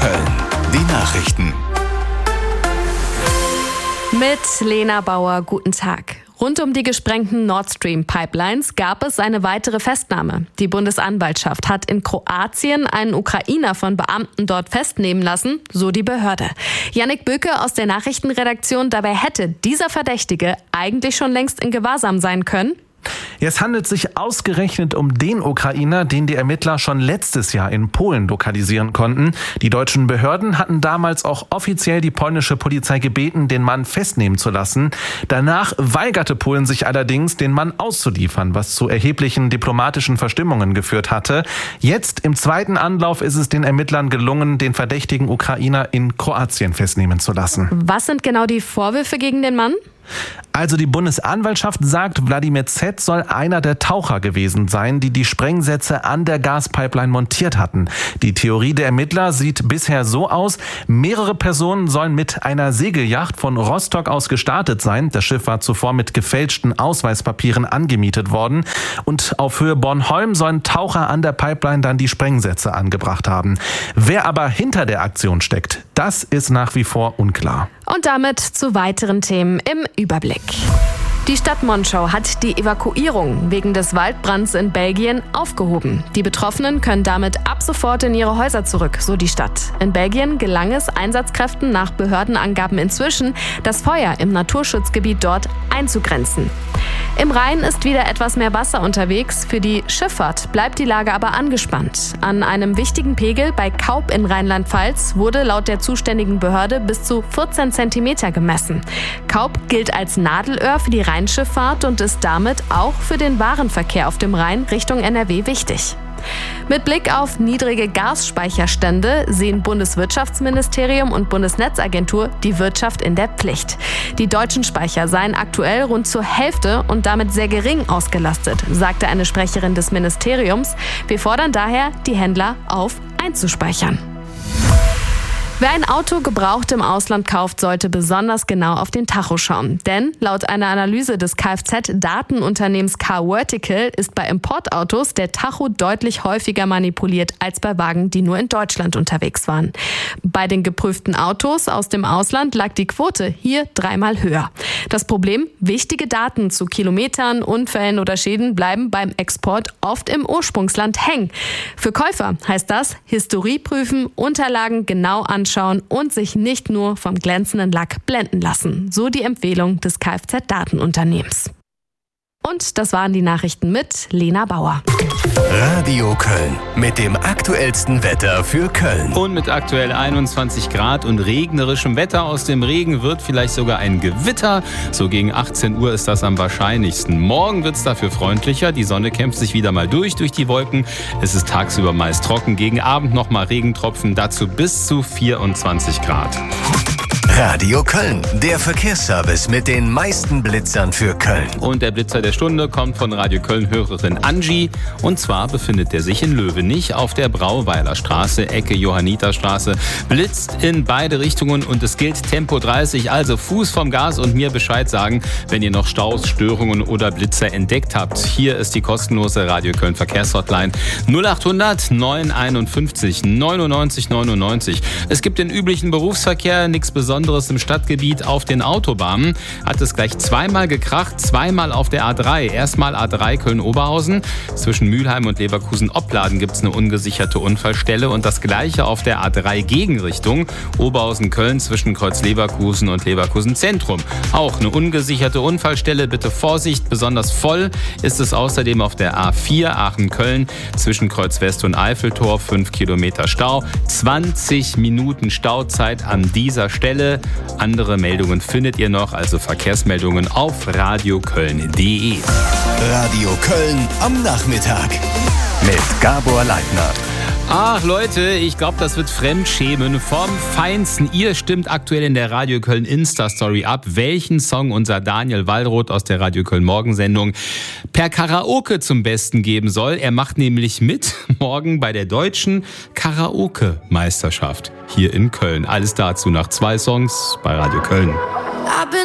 Köln. Die Nachrichten. Mit Lena Bauer, guten Tag. Rund um die gesprengten Nord Stream Pipelines gab es eine weitere Festnahme. Die Bundesanwaltschaft hat in Kroatien einen Ukrainer von Beamten dort festnehmen lassen, so die Behörde. Jannik Böke aus der Nachrichtenredaktion, dabei hätte dieser Verdächtige eigentlich schon längst in Gewahrsam sein können. Es handelt sich ausgerechnet um den Ukrainer, den die Ermittler schon letztes Jahr in Polen lokalisieren konnten. Die deutschen Behörden hatten damals auch offiziell die polnische Polizei gebeten, den Mann festnehmen zu lassen. Danach weigerte Polen sich allerdings, den Mann auszuliefern, was zu erheblichen diplomatischen Verstimmungen geführt hatte. Jetzt im zweiten Anlauf ist es den Ermittlern gelungen, den verdächtigen Ukrainer in Kroatien festnehmen zu lassen. Was sind genau die Vorwürfe gegen den Mann? Also die Bundesanwaltschaft sagt, Wladimir Z. soll einer der Taucher gewesen sein, die die Sprengsätze an der Gaspipeline montiert hatten. Die Theorie der Ermittler sieht bisher so aus: mehrere Personen sollen mit einer Segelyacht von Rostock aus gestartet sein. Das Schiff war zuvor mit gefälschten Ausweispapieren angemietet worden. Und auf Höhe Bornholm sollen Taucher an der Pipeline dann die Sprengsätze angebracht haben. Wer aber hinter der Aktion steckt, das ist nach wie vor unklar. Und damit zu weiteren Themen im Überblick. Die Stadt Monschau hat die Evakuierung wegen des Waldbrands in Belgien aufgehoben. Die Betroffenen können damit ab sofort in ihre Häuser zurück, so die Stadt. In Belgien gelang es Einsatzkräften nach Behördenangaben inzwischen, das Feuer im Naturschutzgebiet dort einzugrenzen. Im Rhein ist wieder etwas mehr Wasser unterwegs. Für die Schifffahrt bleibt die Lage aber angespannt. An einem wichtigen Pegel bei Kaub in Rheinland-Pfalz wurde laut der zuständigen Behörde bis zu 14 Zentimeter gemessen. Kaub gilt als Nadelöhr für die Rheinschifffahrt und ist damit auch für den Warenverkehr auf dem Rhein Richtung NRW wichtig. Mit Blick auf niedrige Gasspeicherstände sehen Bundeswirtschaftsministerium und Bundesnetzagentur die Wirtschaft in der Pflicht. Die deutschen Speicher seien aktuell rund zur Hälfte und damit sehr gering ausgelastet, sagte eine Sprecherin des Ministeriums. Wir fordern daher, die Händler auf, einzuspeichern. Wer ein Auto gebraucht im Ausland kauft, sollte besonders genau auf den Tacho schauen. Denn laut einer Analyse des Kfz-Datenunternehmens Carvertical ist bei Importautos der Tacho deutlich häufiger manipuliert als bei Wagen, die nur in Deutschland unterwegs waren. Bei den geprüften Autos aus dem Ausland lag die Quote hier 3-mal höher. Das Problem: wichtige Daten zu Kilometern, Unfällen oder Schäden bleiben beim Export oft im Ursprungsland hängen. Für Käufer heißt das: Historie prüfen, Unterlagen genau anschauen und sich nicht nur vom glänzenden Lack blenden lassen. So die Empfehlung des Kfz-Datenunternehmens. Und das waren die Nachrichten mit Lena Bauer. Radio Köln mit dem aktuellsten Wetter für Köln. Und mit aktuell 21 Grad und regnerischem Wetter. Aus dem Regen wird vielleicht sogar ein Gewitter. So gegen 18 Uhr ist das am wahrscheinlichsten. Morgen wird es dafür freundlicher. Die Sonne kämpft sich wieder mal durch die Wolken. Es ist tagsüber meist trocken. Gegen Abend nochmal Regentropfen. Dazu bis zu 24 Grad. Radio Köln, der Verkehrsservice mit den meisten Blitzern für Köln. Und der Blitzer der Stunde kommt von Radio Köln-Hörerin Angie. Und zwar befindet er sich in Löwenich auf der Brauweiler Straße, Ecke Johanniterstraße. Blitzt in beide Richtungen und es gilt Tempo 30, also Fuß vom Gas und mir Bescheid sagen, wenn ihr noch Staus, Störungen oder Blitzer entdeckt habt. Hier ist die kostenlose Radio Köln Verkehrshotline 0800 951 99 99. Es gibt den üblichen Berufsverkehr, nichts Besonderes im Stadtgebiet. Auf den Autobahnen hat es gleich zweimal gekracht, zweimal auf der A3. Erstmal A3 Köln-Oberhausen. Zwischen Mülheim und Leverkusen-Opladen gibt es eine ungesicherte Unfallstelle und das gleiche auf der A3 Gegenrichtung Oberhausen-Köln zwischen Kreuz-Leverkusen und Leverkusen-Zentrum. Auch eine ungesicherte Unfallstelle, bitte Vorsicht, besonders voll ist es außerdem auf der A4 Aachen-Köln zwischen Kreuz-West und Eiffeltor, 5 Kilometer Stau, 20 Minuten Stauzeit an dieser Stelle. Andere Meldungen findet ihr noch, also Verkehrsmeldungen auf radioköln.de. Radio Köln am Nachmittag mit Gabor Leitner. Ach Leute, ich glaube, das wird Fremdschämen vom Feinsten. Ihr stimmt aktuell in der Radio Köln Insta-Story ab, welchen Song unser Daniel Wallroth aus der Radio Köln Morgensendung per Karaoke zum Besten geben soll. Er macht nämlich mit morgen bei der deutschen Karaoke-Meisterschaft hier in Köln. Alles dazu nach 2 Songs bei Radio Köln.